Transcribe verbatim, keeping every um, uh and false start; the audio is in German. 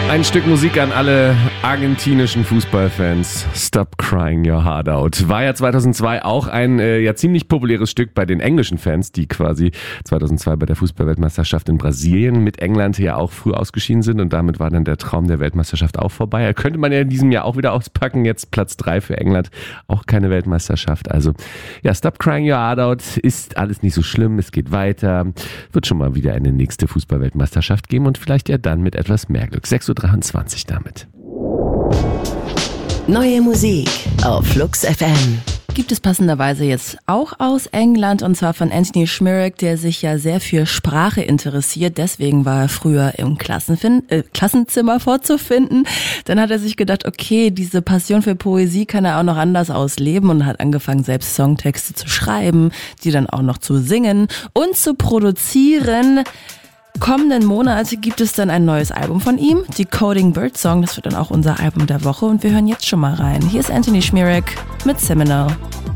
Ein Stück Musik an alle argentinischen Fußballfans. Stop Crying Your Heart Out. War ja zweitausendzwei auch ein äh, ja ziemlich populäres Stück bei den englischen Fans, die quasi zweitausendzwei bei der Fußballweltmeisterschaft in Brasilien mit England ja auch früh ausgeschieden sind und damit war dann der Traum der Weltmeisterschaft auch vorbei. Da könnte man ja in diesem Jahr auch wieder auspacken. Jetzt Platz drei für England, auch keine Weltmeisterschaft. Also ja, Stop Crying Your Heart Out, ist alles nicht so schlimm, es geht weiter. Wird schon mal wieder eine nächste Fußballweltmeisterschaft geben und vielleicht ja dann mit etwas mehr Glück. sechs Uhr dreiundzwanzig damit. Neue Musik auf Flux F M. Gibt es passenderweise jetzt auch aus England und zwar von Anthony Schmierek, der sich ja sehr für Sprache interessiert. Deswegen war er früher im Klassenfin- äh, Klassenzimmer vorzufinden. Dann hat er sich gedacht, okay, diese Passion für Poesie kann er auch noch anders ausleben und hat angefangen, selbst Songtexte zu schreiben, die dann auch noch zu singen und zu produzieren. Kommenden Monat gibt es dann ein neues Album von ihm, Decoding Birdsong. Das wird dann auch unser Album der Woche und wir hören jetzt schon mal rein. Hier ist Anthony Schmierek mit Seminole.